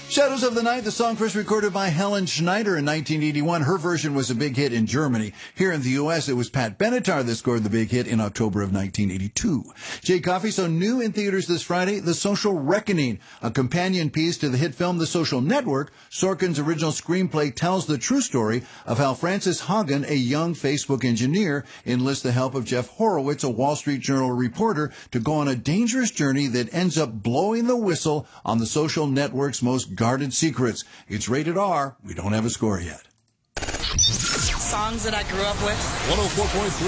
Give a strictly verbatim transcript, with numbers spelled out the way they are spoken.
Shadows of the Night, the song first recorded by Helen Schneider in nineteen eighty-one. Her version was a big hit in Germany. Here in the U S, it was Pat Benatar that scored the big hit in October of nineteen eighty-two. Jay Coffey, so new in theaters this Friday, The Social Reckoning, a companion piece to the hit film The Social Network. Sorkin's original screenplay tells the true story of how Frances Haugen, a young Facebook engineer, enlists the help of Jeff Horowitz, a Wall Street Journal reporter, to go on a dangerous journey that ends up blowing the whistle on the social network's most guarded secrets. It's rated R. We don't have a score yet. Songs that I grew up with. one oh four point three